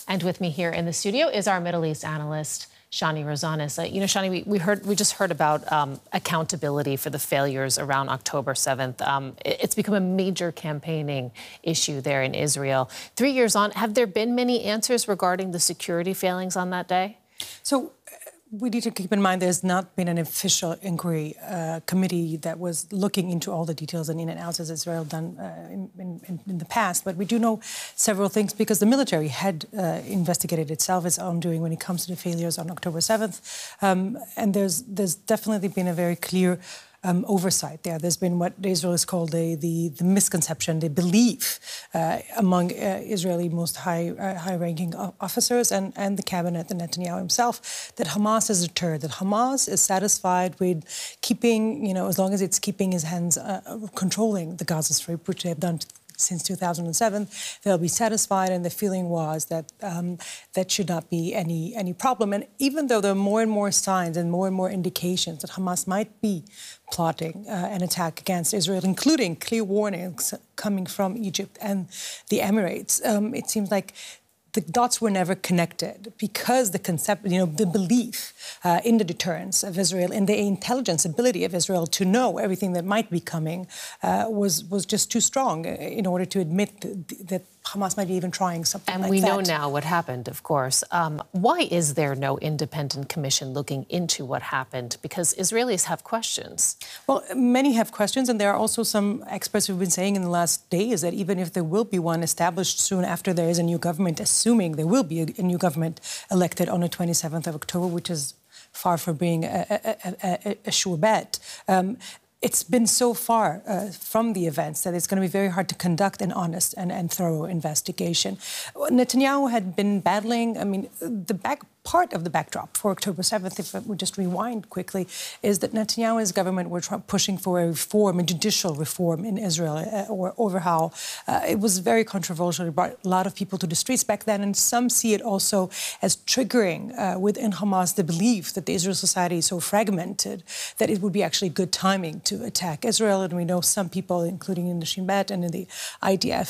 And with me here in the studio is our Middle East analyst, Shani Rosanes. Shani, we just heard about accountability for the failures around October 7th. It's become a major campaigning issue there in Israel. 3 years on, have there been many answers regarding the security failings on that day? So we need to keep in mind there's not been an official inquiry committee that was looking into all the details and in and outs as Israel done in the past. But we do know several things because the military had investigated itself, its own doing when it comes to the failures on October 7th. And there's definitely been a very clear oversight there. There's been what Israel is called the misconception, the belief among Israeli most high-ranking officers and the cabinet and Netanyahu himself that Hamas is deterred, that Hamas is satisfied with keeping, as long as it's keeping his hands controlling the Gaza Strip, which they have done since 2007, they'll be satisfied, and the feeling was that that should not be any problem. And even though there are more and more signs and more indications that Hamas might be plotting an attack against Israel, including clear warnings coming from Egypt and the Emirates, it seems like the dots were never connected because the concept, the belief in the deterrence of Israel and the intelligence ability of Israel to know everything that might be coming was just too strong in order to admit that Hamas might be even trying something like that. And we know now what happened, of course. Why is there no independent commission looking into what happened? Because Israelis have questions. Well, many have questions, and there are also some experts who've been saying in the last days that even if there will be one established soon after there is a new government, assuming there will be a new government elected on the 27th of October, which is far from being a sure bet, it's been so far from the events that it's going to be very hard to conduct an honest and thorough investigation. Netanyahu had been battling, part of the backdrop for October 7th, if we just rewind quickly, is that Netanyahu's government were pushing for a reform, a judicial reform in Israel, or overhaul. It was very controversial. It brought a lot of people to the streets back then, and some see it also as triggering within Hamas the belief that the Israel society is so fragmented that it would be actually good timing to attack Israel. And we know some people, including in the Shin Bet and in the IDF,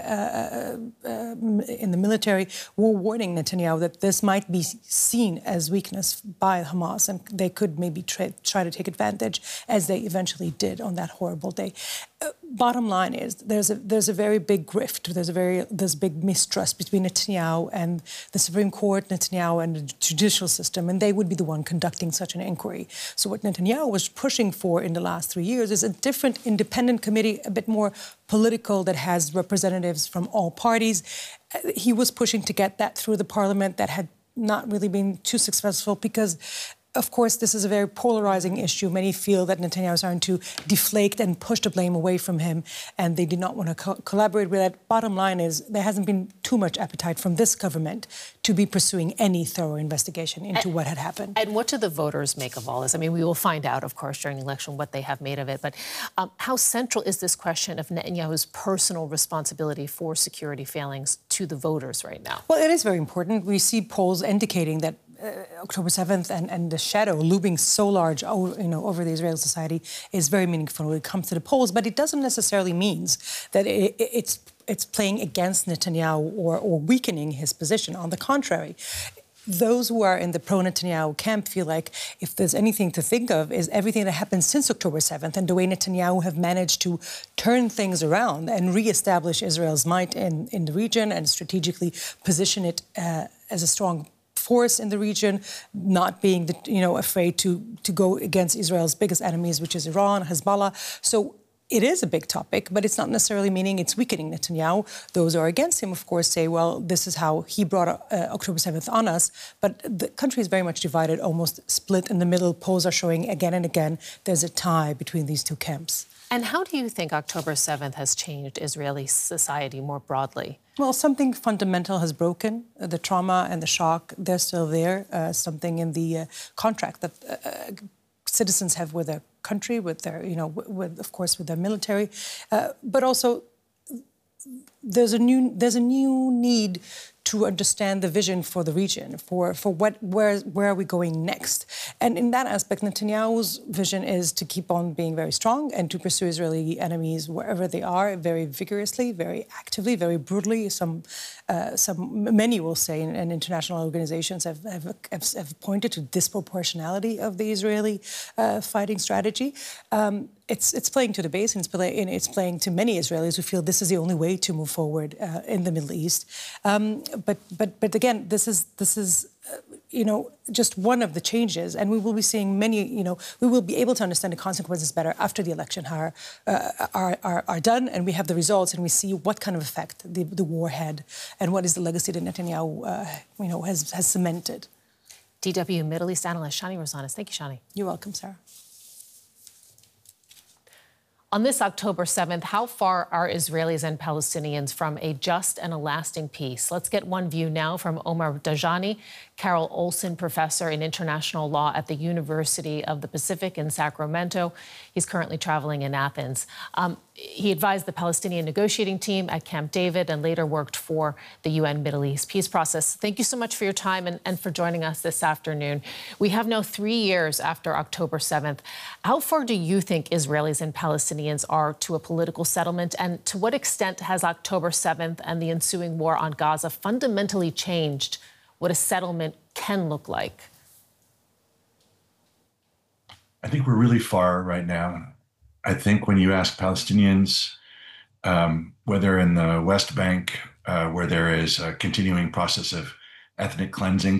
in the military, were warning Netanyahu that this might be seen as weakness by Hamas, and they could maybe try to take advantage, as they eventually did on that horrible day. Bottom line is there's a very big grift, there's big mistrust between Netanyahu and the Supreme Court, Netanyahu and the judicial system, and they would be the one conducting such an inquiry. So what Netanyahu was pushing for in the last 3 years is a different independent committee, a bit more political, that has representatives from all parties. He was pushing to get that through the parliament. That had not really been too successful because, of course, this is a very polarizing issue. Many feel that Netanyahu is trying to deflate and push the blame away from him, and they did not want to collaborate with that. Bottom line is there hasn't been too much appetite from this government to be pursuing any thorough investigation into what had happened. And what do the voters make of all this? We will find out, of course, during the election what they have made of it. But how central is this question of Netanyahu's personal responsibility for security failings to the voters right now? Well, it is very important. We see polls indicating that October 7th and the shadow looming so large over the Israeli society is very meaningful when it comes to the polls, but it doesn't necessarily mean that it's playing against Netanyahu or weakening his position. On the contrary, those who are in the pro-Netanyahu camp feel like if there's anything to think of is everything that happened since October 7th and the way Netanyahu have managed to turn things around and reestablish Israel's might in the region and strategically position it as a strong force in the region, not being afraid to go against Israel's biggest enemies, which is Iran, Hezbollah. So it is a big topic, but it's not necessarily meaning it's weakening Netanyahu. Those who are against him, of course, say, well, this is how he brought October 7th on us. But the country is very much divided, almost split in the middle. Polls are showing again and again there's a tie between these two camps. And how do you think October 7th has changed Israeli society more broadly? Well, something fundamental has broken. The trauma and the shock, they're still there. Something in the contract that citizens have with their country, with their, of course, with their military. But also, there's a new need to understand the vision for the region, for where are we going next. And in that aspect, Netanyahu's vision is to keep on being very strong and to pursue Israeli enemies wherever they are, very vigorously, very actively, very brutally. Many will say, and international organizations have pointed to disproportionality of the Israeli fighting strategy. It's playing to the base, and it's playing to many Israelis who feel this is the only way to move forward in the Middle East. But again, this is just one of the changes, and we will be seeing many. We will be able to understand the consequences better after the election are done, and we have the results, and we see what kind of effect the war had, and what is the legacy that Netanyahu, has cemented. DW Middle East analyst Shani Rosanes. Thank you, Shani. You're welcome, Sarah. On this October 7th, how far are Israelis and Palestinians from a just and a lasting peace? Let's get one view now from Omar Dajani, Carol Olson professor in international law at the University of the Pacific in Sacramento. He's currently traveling in Athens. He advised the Palestinian negotiating team at Camp David and later worked for the UN Middle East peace process. Thank you so much for your time and for joining us this afternoon. We have now 3 years after October 7th. How far do you think Israelis and Palestinians are to a political settlement? And to what extent has October 7th and the ensuing war on Gaza fundamentally changed what a settlement can look like? I think we're really far right now. I think when you ask Palestinians, whether in the West Bank, where there is a continuing process of ethnic cleansing